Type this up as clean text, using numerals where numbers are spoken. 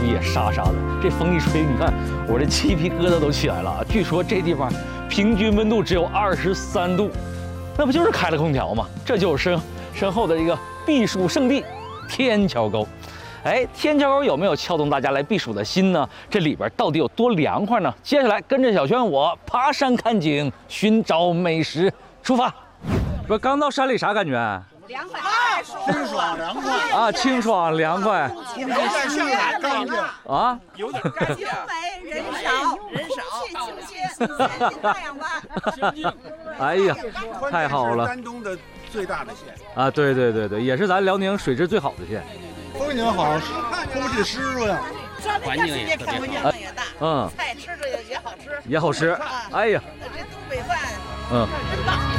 也沙沙的，这风一吹，你看我这鸡皮疙瘩都起来了啊！据说这地方平均温度只有23度，那不就是开了空调吗？这就是身后的一个避暑胜地天桥沟。哎，天桥沟有没有撬动大家来避暑的心呢？这里边到底有多凉快呢？接下来跟着小轩我爬山看景，寻找美食，出发。不，刚到山里啥感觉？ 凉快， 清爽凉快啊，清爽凉快。 有点像海干净啊， 有点干净。美，人少，清新，太阳湾。 哎呀，太好了！ 丹东的最大的县啊，对对对对，也是咱辽宁水质最好的县。 风景好，空气湿润， 环境也特别好，也大。 嗯， 菜吃着也好吃， 也好吃。哎呀， 这东北饭， 嗯， 真棒。